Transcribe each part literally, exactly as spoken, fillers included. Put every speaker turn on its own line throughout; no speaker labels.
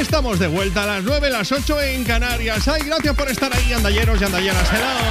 estamos de vuelta a las nueve, las ocho en Canarias. Ay, gracias por estar ahí, andalleros y andalleras.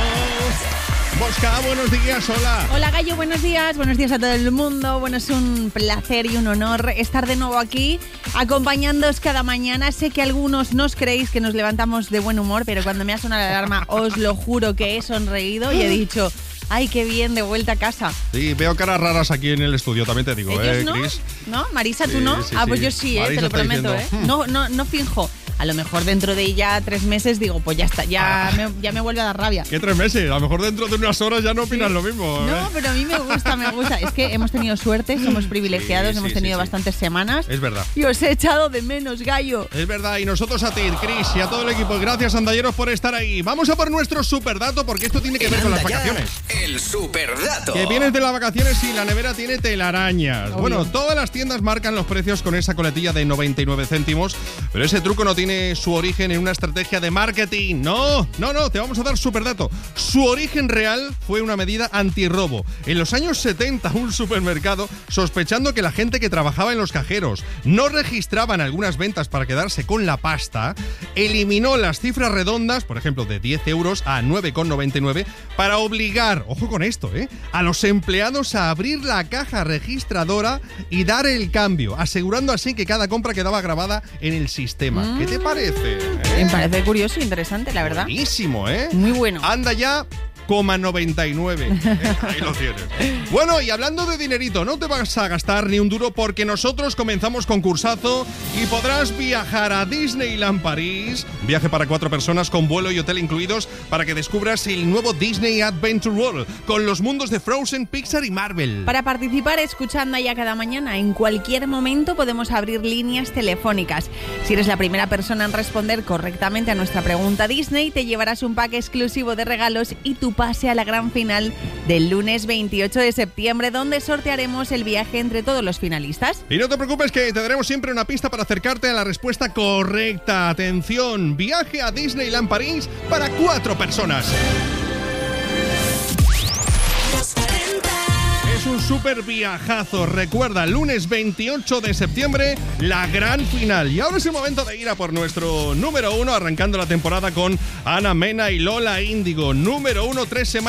Hello. Mosca, buenos días, hola.
Hola, Gallo, buenos días. Buenos días a todo el mundo. Bueno, es un placer y un honor estar de nuevo aquí, acompañándoos cada mañana. Sé que algunos no os creéis que nos levantamos de buen humor, pero cuando me ha sonado la alarma, os lo juro que he sonreído y he dicho... ¡Ay, qué bien! De vuelta a casa.
Sí, veo caras raras aquí en el estudio, también te digo, ¿eh,
no?
Chris?
¿No? Marisa, ¿tú
sí,
no?
Sí,
ah, pues
sí.
yo sí, ¿eh?
Marisa
Te lo prometo,
diciendo,
¿eh? No, no, no finjo. A lo mejor dentro de ya tres meses digo, pues ya está, ya,
ah.
me, ya me vuelve a dar rabia.
¿Qué tres meses? A lo mejor dentro de unas horas ya no opinas sí. lo mismo. ¿eh?
No, pero a mí me gusta, me gusta. Es que hemos tenido suerte, somos privilegiados, sí, hemos tenido sí, sí. bastantes semanas.
Es verdad.
Y os he echado de menos, Gallo.
Es verdad, y nosotros a ti, Chris, y a todo el equipo. Gracias, andalleros, por estar ahí. Vamos a por nuestro superdato, porque esto tiene que ver con las vacaciones.
El superdato.
Que vienes de las vacaciones y la nevera tiene telarañas. Obvio. Bueno, todas las tiendas marcan los precios con esa coletilla de noventa y nueve céntimos, pero ese truco no tiene su origen en una estrategia de marketing. No, no, no, te vamos a dar superdato. Su origen real fue una medida antirrobo. En los años setenta, un supermercado, sospechando que la gente que trabajaba en los cajeros no registraban algunas ventas para quedarse con la pasta, eliminó las cifras redondas, por ejemplo, de diez euros a nueve con noventa y nueve, para obligar, ojo con esto, ¿eh?, a los empleados a abrir la caja registradora y dar el cambio, asegurando así que cada compra quedaba grabada en el sistema. Mm. ¿Qué te parece? ¿Eh?
Me parece curioso e interesante, la verdad.
Buenísimo, ¿eh?
Muy bueno.
Anda ya... coma noventa y nueve. Eh, ahí lo tienes. Bueno, y hablando de dinerito, no te vas a gastar ni un duro porque nosotros comenzamos concursazo y podrás viajar a Disneyland París. Viaje para cuatro personas con vuelo y hotel incluidos para que descubras el nuevo Disney Adventure World con los mundos de Frozen, Pixar y Marvel.
Para participar, escuchando ya cada mañana, en cualquier momento podemos abrir líneas telefónicas. Si eres la primera persona en responder correctamente a nuestra pregunta Disney, te llevarás un pack exclusivo de regalos y tu pase a la gran final del lunes veintiocho de septiembre, donde sortearemos el viaje entre todos los finalistas.
Y no te preocupes, que te daremos siempre una pista para acercarte a la respuesta correcta. Atención, viaje a Disneyland París para cuatro personas. Es un súper viajazo. Recuerda, lunes veintiocho de septiembre, la gran final. Y ahora es el momento de ir a por nuestro número uno, arrancando la temporada con Ana Mena y Lola Índigo. Número uno, tres semanas.